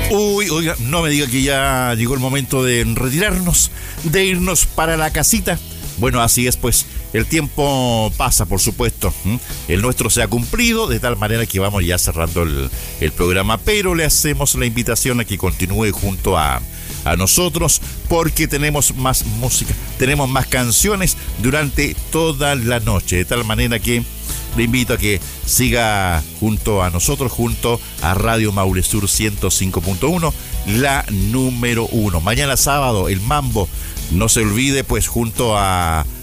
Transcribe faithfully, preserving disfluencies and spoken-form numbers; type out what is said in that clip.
Uy, oiga, no me diga que ya llegó el momento de retirarnos, de irnos para la casita. Bueno, así es, pues, el tiempo pasa, por supuesto. ¿Mm? El nuestro se ha cumplido, de tal manera que vamos ya cerrando el, el programa, pero le hacemos la invitación a que continúe junto a, a nosotros, porque tenemos más música, tenemos más canciones durante toda la noche, de tal manera que le invito a que siga junto a nosotros, junto a Radio Maule Sur ciento cinco punto uno, la número uno. Mañana sábado, el Mambo, no se olvide, pues junto a,